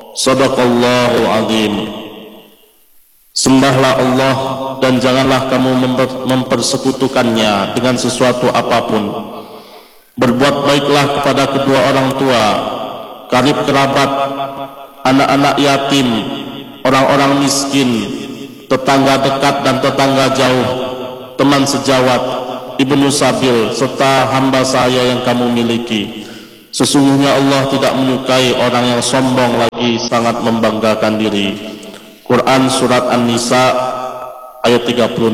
Shadaqallahul azim. Sembahlah Allah dan janganlah kamu mempersekutukannya dengan sesuatu apapun. Berbuat baiklah kepada kedua orang tua, karib kerabat, anak-anak yatim, orang-orang miskin, tetangga dekat dan tetangga jauh, teman sejawat, ibnu sabil, serta hamba saya yang kamu miliki. Sesungguhnya Allah tidak menyukai orang yang sombong lagi sangat membanggakan diri. Quran Surat An-Nisa ayat 36.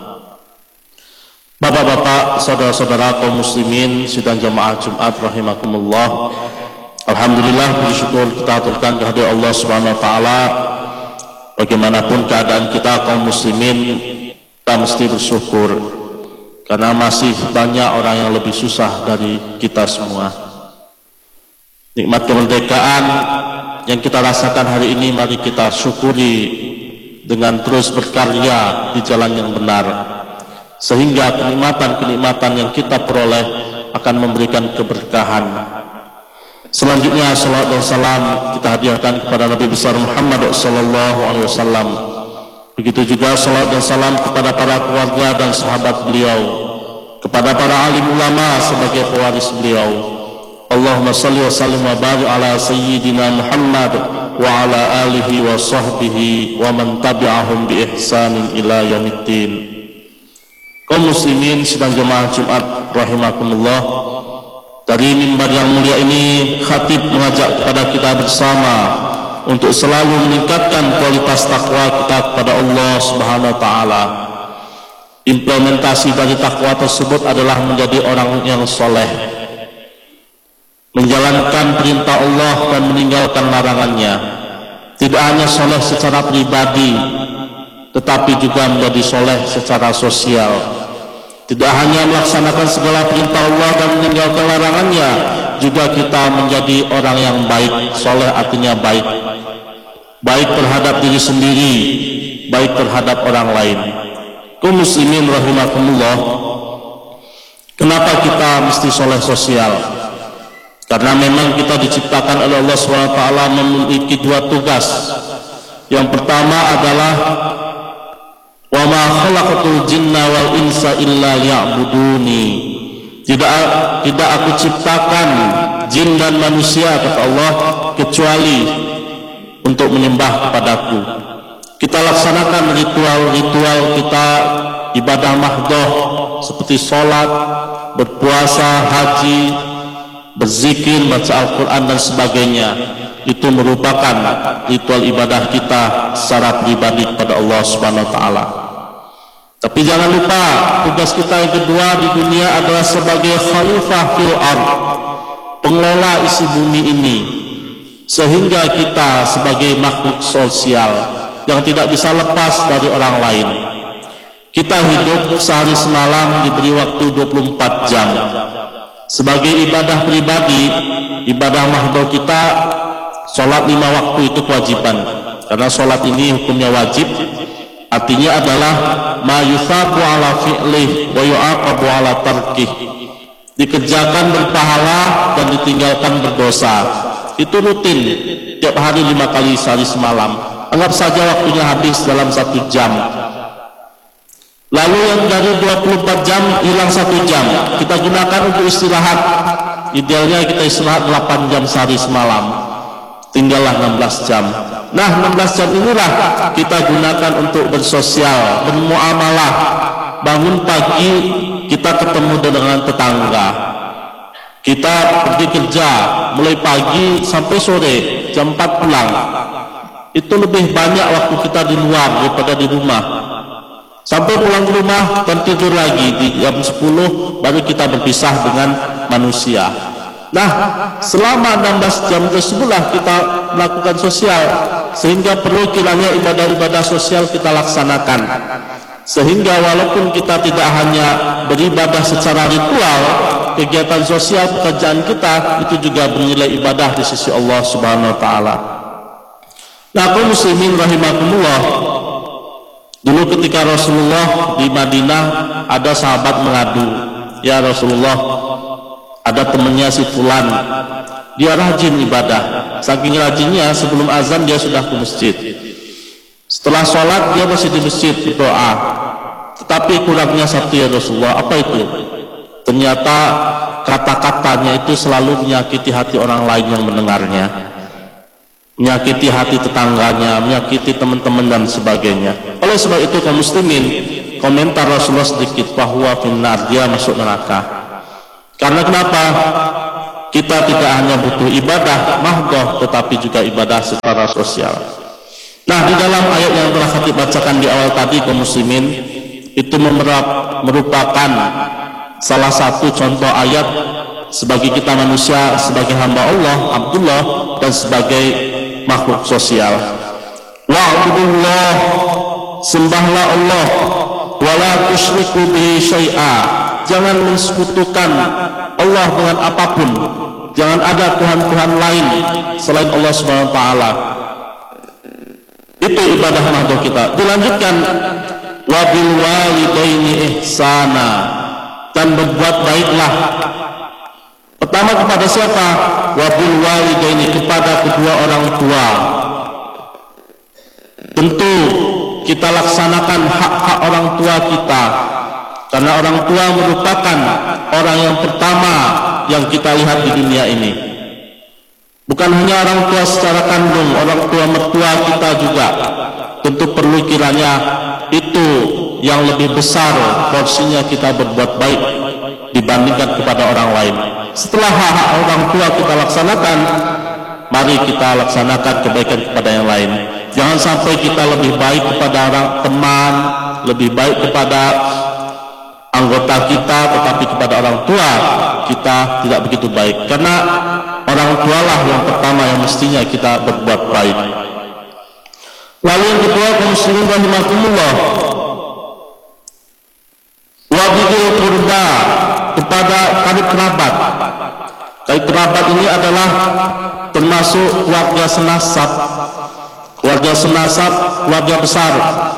Bapak-bapak, saudara-saudara kaum muslimin sidang jamaah Jumat rahimakumullah. Alhamdulillah, bersyukur kita aturkan kehadirat Allah Subhanahu wa taala. Bagaimanapun keadaan kita kaum muslimin, kita mesti bersyukur karena masih banyak orang yang lebih susah dari kita semua. Nikmat kemerdekaan yang kita rasakan hari ini, mari kita syukuri dengan terus berkarya di jalan yang benar, sehingga kenikmatan-kenikmatan yang kita peroleh akan memberikan keberkahan. Selanjutnya salawat dan salam kita hadiahkan kepada Nabi besar Muhammad sallallahu alaihi wasallam. Begitu juga salawat dan salam kepada para keluarga dan sahabat beliau, kepada para alim ulama sebagai pewaris beliau. Allahumma salli wa sallim wa barik ala sayyidina Muhammad wa ala alihi wa sahbihi wa man tabi'ahum bi ihsanin ila yaumiddin. Kaum muslimin sidang jemaah Jumat rahimakumullah, dari mimbar yang mulia ini khatib mengajak kepada kita bersama untuk selalu meningkatkan kualitas takwa kita kepada Allah Subhanahu wa taala. Implementasi dari takwa tersebut adalah menjadi orang yang soleh, menjalankan perintah Allah dan meninggalkan larangannya. Tidak hanya soleh secara pribadi, tetapi juga menjadi soleh secara sosial. Tidak hanya melaksanakan segala perintah Allah dan meninggalkan larangannya, juga kita menjadi orang yang baik. Soleh artinya baik, baik terhadap diri sendiri, baik terhadap orang lain. Kaum muslimin rahimakumullah, kenapa kita mesti soleh sosial? Karena memang kita diciptakan oleh Allah SWT memiliki dua tugas. Yang pertama adalah wa ma khalaqatul jinna wal insa illa liya'buduni. Tidak aku ciptakan jin dan manusia, kata Allah, kecuali untuk menyembah kepadaku. Kita laksanakan ritual-ritual kita, ibadah mahdoh seperti sholat, berpuasa, haji, berzikir, baca Al-Quran dan sebagainya. Itu merupakan ritual ibadah kita secara pribadi kepada Allah Subhanahu wa taala. Tapi jangan lupa, tugas kita yang kedua di dunia adalah sebagai khalifah fil ardh, pengelola isi bumi ini, sehingga kita sebagai makhluk sosial yang tidak bisa lepas dari orang lain. Kita hidup sehari semalam diberi waktu 24 jam. Sebagai ibadah pribadi, ibadah mahdoh kita, sholat 5 waktu itu kewajiban. Karena sholat ini hukumnya wajib, artinya adalah ma yuthabu ala fi'lih wa yu'aqabu ala tarkih, dikerjakan berpahala dan ditinggalkan berdosa. Itu rutin, tiap hari 5 kali sehari semalam. Anggap saja waktunya habis dalam 1 jam. Lalu yang dari 24 jam hilang 1 jam, kita gunakan untuk istirahat. Idealnya kita istirahat 8 jam sehari semalam, tinggallah 16 jam. Nah, 16 jam inilah kita gunakan untuk bersosial, bermuamalah. Bangun pagi kita ketemu dengan tetangga, kita pergi kerja mulai pagi sampai sore, jam 4 pulang. Itu lebih banyak waktu kita di luar daripada di rumah. Sampai pulang ke rumah dan tidur lagi di jam 10 baru kita berpisah dengan manusia. Nah, selama 16 jam tersebutlah kita melakukan sosial, sehingga perlu kiranya ibadah-ibadah sosial kita laksanakan. Sehingga walaupun kita tidak hanya beribadah secara ritual, kegiatan sosial pekerjaan kita itu juga bernilai ibadah di sisi Allah Subhanahu wa taala. Nah, kaum muslimin rahimakumullah, dulu ketika Rasulullah di Madinah ada sahabat mengadu, "Ya Rasulullah, ada temennya si fulan, dia rajin ibadah, saking rajinnya sebelum azan dia sudah ke masjid, setelah sholat dia masih di masjid berdoa, tetapi kurangnya satu ya Rasulullah. Apa itu? Ternyata kata-katanya itu selalu menyakiti hati orang lain yang mendengarnya, menyakiti hati tetangganya, menyakiti teman-teman dan sebagainya. Oleh sebab itu kaum muslimin, komentar Rasulullah sedikit bahwa finnar, dia masuk neraka. Karena kenapa? Kita tidak hanya butuh ibadah mahdoh, tetapi juga ibadah secara sosial. Nah, di dalam ayat yang telah kita bacakan di awal tadi kaum muslimin, itu merupakan salah satu contoh ayat sebagai kita manusia, sebagai hamba Allah, Abdullah, dan sebagai makhluk sosial. Wa'budullah, sembahlah Allah, wala tusyriku bihi syai'a, jangan mensekutukan Allah dengan apapun, jangan ada Tuhan-Tuhan lain selain Allah Subhanahu wa taala. Itu ibadah mahdoh kita. Dilanjutkan, wabil walidaini ihsana, dan berbuat baiklah. Pertama kepada siapa? Wabil walidaini, kepada kedua orang tua. Tentu kita laksanakan hak-hak orang tua kita, karena orang tua merupakan orang yang pertama yang kita lihat di dunia ini. Bukan hanya orang tua secara kandung, orang tua mertua kita juga tentu perlu kiranya itu yang lebih besar porsinya kita berbuat baik dibandingkan kepada orang lain. Setelah hak-hak orang tua kita laksanakan, mari kita laksanakan kebaikan kepada yang lain. Jangan sampai kita lebih baik kepada orang teman, lebih baik kepada anggota kita, tetapi kepada orang tua kita tidak begitu baik. Karena orang tualah yang pertama yang mestinya kita berbuat baik. Lalu yang kedua, kaum muslimin rahimakumullah, wabil qurba, kepada karib kerabat. Karib kerabat ini adalah termasuk keluarga senasab, keluarga besar.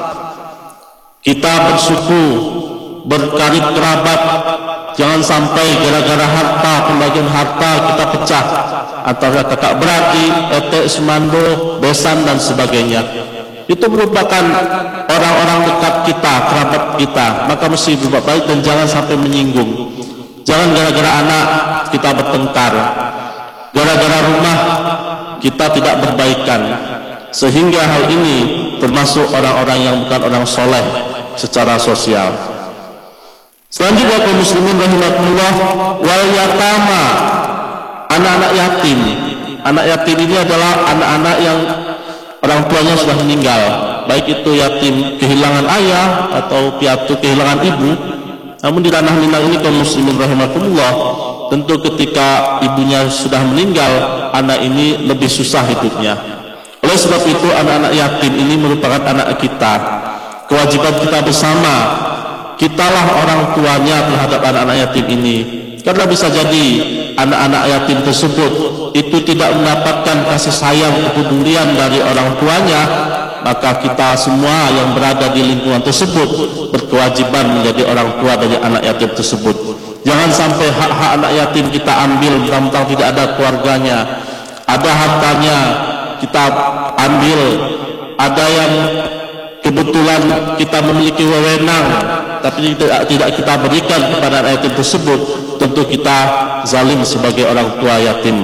Kita bersuku, berkarib kerabat, jangan sampai gara-gara harta, pembagian harta kita pecah antara kakak beradik, etek, semando, besan dan sebagainya. Itu merupakan orang-orang dekat kita, kerabat kita, maka mesti berbuat baik dan jangan sampai menyinggung. Jangan gara-gara anak kita bertengkar, gara-gara rumah kita tidak berbaikan, sehingga hal ini termasuk orang-orang yang bukan orang soleh secara sosial. Selanjutnya kaum muslimin rahimakumullah, wal yatama, anak-anak yatim. Anak yatim ini adalah anak-anak yang orang tuanya sudah meninggal, baik itu yatim kehilangan ayah atau piatu kehilangan ibu. Namun di ranah minang ini kaum muslimin rahimakumullah, tentu ketika ibunya sudah meninggal, anak ini lebih susah hidupnya. Oleh sebab itu anak-anak yatim ini merupakan anak kita. Kewajiban kita bersama, kitalah orang tuanya terhadap anak-anak yatim ini. Karena bisa jadi anak-anak yatim tersebut itu tidak mendapatkan kasih sayang, kepedulian dari orang tuanya, maka kita semua yang berada di lingkungan tersebut berkewajiban menjadi orang tua dari anak yatim tersebut. Jangan sampai hak-hak anak yatim kita ambil mentang-mentang tidak ada keluarganya, ada hartanya kita ambil, ada yang kebetulan kita memiliki wewenang tapi tidak kita berikan kepada anak yatim tersebut, tentu kita zalim sebagai orang tua yatim.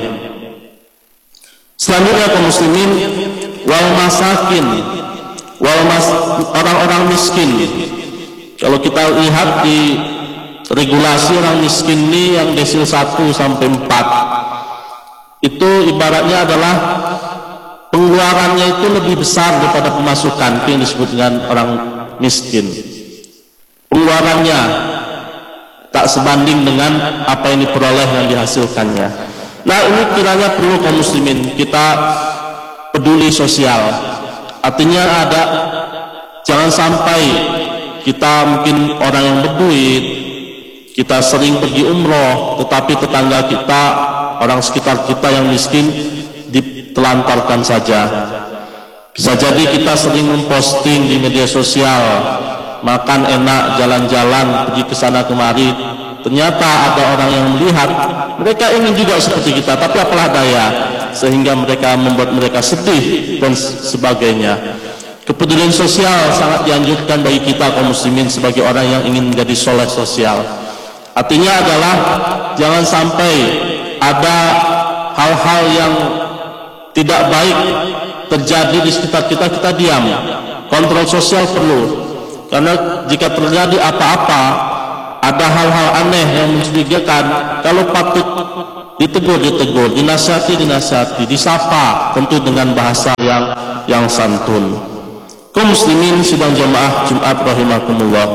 Selanjutnya kaum muslimin, wal masakin, orang-orang miskin. Kalau kita lihat di regulasi orang miskin ini yang desil 1 sampai 4, itu ibaratnya adalah pengeluarannya itu lebih besar daripada pemasukan, yang disebut dengan orang miskin. Pengeluarannya tak sebanding dengan apa yang diperoleh yang dihasilkannya. Nah, ini kiranya perlu kaum muslimin kita peduli sosial. Artinya jangan sampai kita mungkin orang yang berduit, kita sering pergi umroh, tetapi tetangga kita, orang sekitar kita yang miskin ditelantarkan saja. Bisa jadi kita sering memposting di media sosial, makan enak, jalan-jalan, pergi ke sana kemari, ternyata ada orang yang melihat, mereka ingin juga seperti kita, tapi apalah daya, sehingga mereka membuat mereka sedih dan sebagainya. Kepedulian sosial sangat dianjurkan bagi kita kaum muslimin sebagai orang yang ingin menjadi soleh sosial. Artinya adalah jangan sampai ada hal-hal yang tidak baik terjadi di sekitar kita, kita diam. Kontrol sosial perlu, karena jika terjadi apa-apa, ada hal-hal aneh yang mencurigakan, kalau patut ditegur, dinasihati, disapa, tentu dengan bahasa yang santun. Kaum muslimin sidang jamaah Jumat rahimakumullah.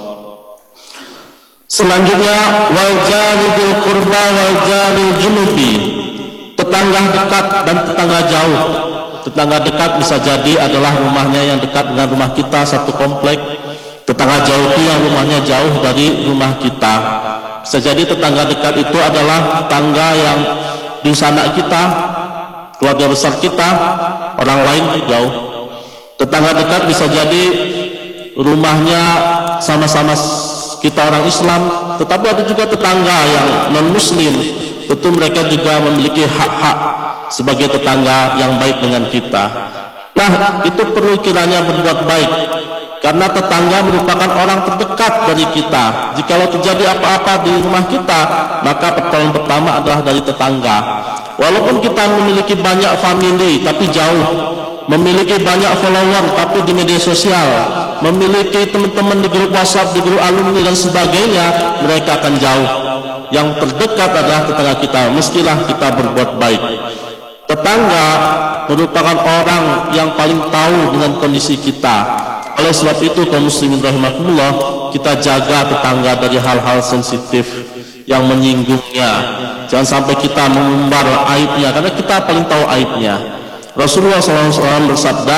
Selanjutnya wal jari bil qurba wal jari junubi, tetangga dekat dan tetangga jauh. Tetangga dekat bisa jadi adalah rumahnya yang dekat dengan rumah kita satu komplek. Tetangga jauh itu yang rumahnya jauh dari rumah kita. Bisa jadi tetangga dekat itu adalah tetangga yang di sana kita, keluarga besar kita, orang lain jauh. Tetangga dekat bisa jadi rumahnya sama-sama kita orang Islam, tetapi ada juga tetangga yang non-muslim. Tentu mereka juga memiliki hak-hak sebagai tetangga yang baik dengan kita. Nah, itu perlu kiranya berbuat baik, karena tetangga merupakan orang terdekat dari kita. Jikalau terjadi apa-apa di rumah kita, maka pertolongan pertama adalah dari tetangga. Walaupun kita memiliki banyak family tapi jauh, memiliki banyak follower tapi di media sosial, memiliki teman-teman di grup WhatsApp, di grup alumni dan sebagainya, mereka akan jauh. Yang terdekat adalah tetangga kita. Mestilah kita berbuat baik. Tetangga merupakan orang yang paling tahu dengan kondisi kita. Oleh sebab itu kaum muslimin rahimakumullah, kita jaga tetangga dari hal-hal sensitif yang menyinggungnya. Jangan sampai kita mengumbar aibnya, karena kita paling tahu aibnya. Rasulullah SAW bersabda,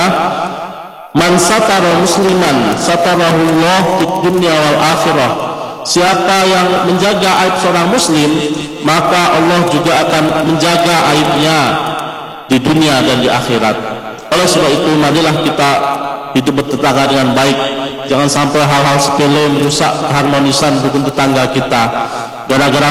man satara musliman satarahullah fid dunya wal akhirah. Siapa yang menjaga aib seorang muslim, maka Allah juga akan menjaga aibnya di dunia dan di akhirat. Oleh sebab itu, marilah kita hidup bertetangga dengan baik. Jangan sampai hal-hal sepele merusak keharmonisan rukun tetangga kita. Gara-gara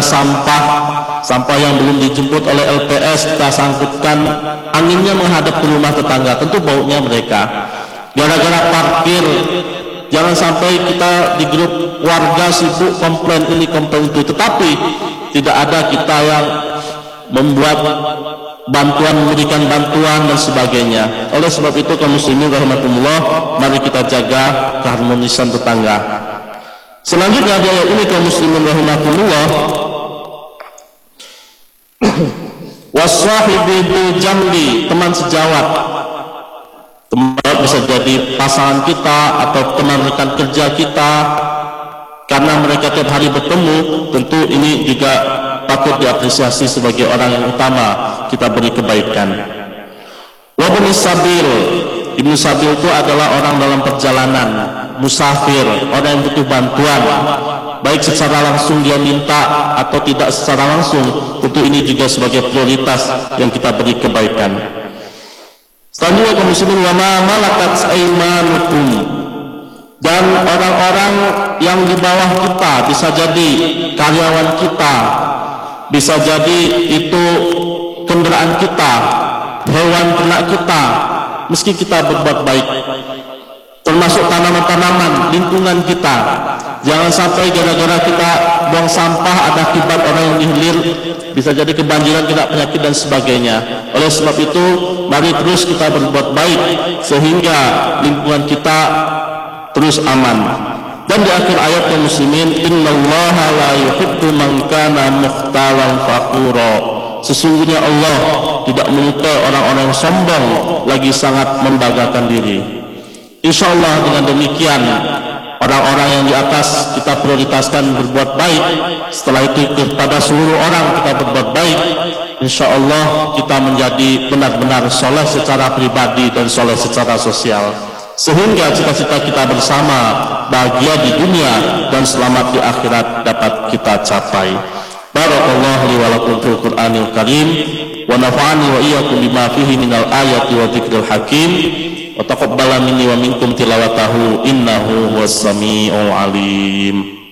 sampah yang belum dijemput oleh LPS, kita sangkutkan anginnya menghadap ke rumah tetangga, tentu baunya mereka. Gara-gara parkir, jangan sampai kita di grup warga sibuk komplain ini komplain itu, tetapi tidak ada kita yang membuat bantuan, memberikan bantuan dan sebagainya. Oleh sebab itu kaum muslimin rahimakumullah, mari kita jaga keharmonisan tetangga. Selanjutnya di ayat ini kaum muslimin rahimakumullah, wassahibi bil jambi, teman sejawat. Teman bisa jadi pasangan kita atau teman rekan kerja kita, karena mereka tiap hari bertemu, tentu ini juga patut diapresiasi sebagai orang yang utama kita beri kebaikan. Wabni sabil, ibnu sabil itu adalah orang dalam perjalanan, musafir, orang yang butuh bantuan, baik secara langsung dia minta atau tidak secara langsung, tentu ini juga sebagai prioritas yang kita beri kebaikan. Selanjutnya kaum muslimin, wa ma malakat aymanukum, dan orang-orang yang di bawah kita, bisa jadi karyawan kita, bisa jadi itu kendaraan kita, hewan ternak kita, meski kita berbuat baik, termasuk tanaman-tanaman lingkungan kita. Jangan sampai gara-gara kita buang sampah ada akibat orang yang dihilir, bisa jadi kebanjiran, kena penyakit dan sebagainya. Oleh sebab itu, mari terus kita berbuat baik sehingga lingkungan kita terus aman. Dan di akhir ayat kaum muslimin, innallaha la yuhibbu man kana mukhtalan fakhura. Sesungguhnya Allah tidak menyukai orang-orang yang sombong lagi sangat membanggakan diri. Insyaallah dengan demikian, orang-orang yang di atas kita prioritaskan berbuat baik. Setelah itu kepada seluruh orang kita berbuat baik. Insyaallah kita menjadi benar-benar soleh secara pribadi dan soleh secara sosial, sehingga cita-cita kita bersama bahagia di dunia dan selamat di akhirat dapat kita capai. Barakallahu li wa lakum fil Qur'anil Karim, wa nafa'ani wa iyyakum bima fihi minal ayati wa dzikril hakim, wa taqabbala minni wa minkum tilawatahu innahu huwas samiul alim.